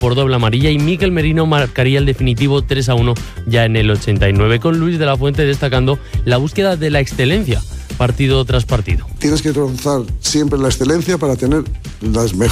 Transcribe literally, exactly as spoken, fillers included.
por doble amarilla y Mikel Merino marcaría el definitivo tres a uno ya en el ochenta y nueve, con Luis de la Fuente destacando la búsqueda de la excelencia partido tras partido. Tienes que trazar siempre la excelencia para tener las mejores